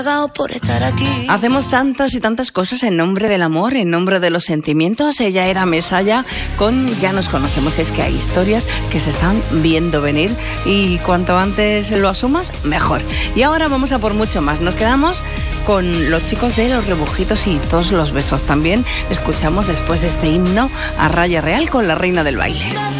por estar aquí. Hacemos tantas y tantas cosas en nombre del amor, en nombre de los sentimientos. Ella era Mesalla con Ya nos conocemos. Es que hay historias que se están viendo venir y cuanto antes lo asumas, mejor. Y ahora vamos a por mucho más. Nos quedamos con los chicos de Los Rebujitos y Todos los besos. También escuchamos después de este himno a Raya Real con La Reina del Baile.